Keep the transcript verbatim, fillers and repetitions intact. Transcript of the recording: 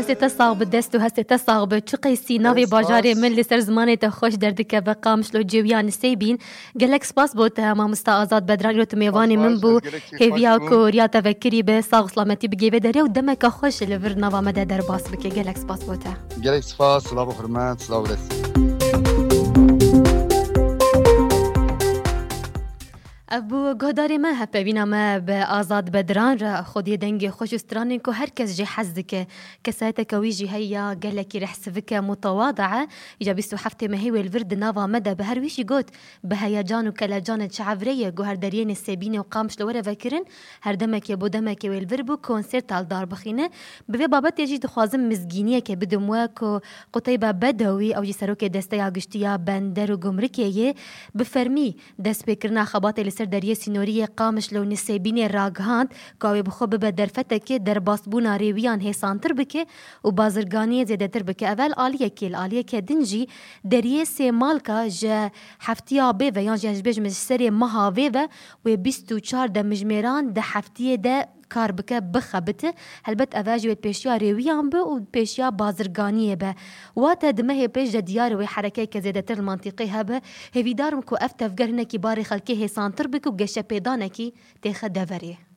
هستی تصاغ بدست و هستی تصاغ به چقی سیناوی باجاری من لسر زمانی تا خوش دردکه و قامش لو جویان سیبین گلک سپاس بود ما مستا آزاد بدران رو تمیوانی من بو هیویا کوریا تفکری به ساغ سلامتی بگیوه داره و دمک خوش لور نوا مده در باس بکه گلک سپاس بود گلک سپاس سلام و حرمت سلام رسی ابو گهداری ما هپوینا ما به آزاد بدران را خودی دنگ خوش استرانین که هر کس جی حزدک کسایت کویجی هیا گلکی رحسفک متواضعه ایجا بیست و هفت مهی والورد ناوا مده به هر ویشی گوت به هیجان و کلاجان شعبریه گوهر درین سبین و قامش لوره فکرن هر دمک بو دمک والور بو کنسرت al دار بخینه به بابت یجی دخوازم مزگینیه که بدم وکو قطیبه بدوی او جی سروک دسته آگشتیا بندر و گمرکیه بفرمی دست بکرنا خبات دریه سینوری قامش لو نسبین راگهاند که بخو به درفته که در باسبونا ریویان هسانتر بکه و بازرگانی زیاده تر بکه اول آلیه کل آلیه که دنجی دریه سی مالکا جه هفتیا به و یا جه بجمج سری مهاوه و و بیست و چار ده مجمران ده هفتیه ده کار بکه بخبته هلبت اواجی و پیشیا ریویان به و پیشیا بازرگانیه به واتا دمه پیش دیار و حرکه که زیاده تر منطقی هبه هویدارم که افتفگر نکی باری خلکی هسانتر بکه و گشه پیدانکی تیخه دوریه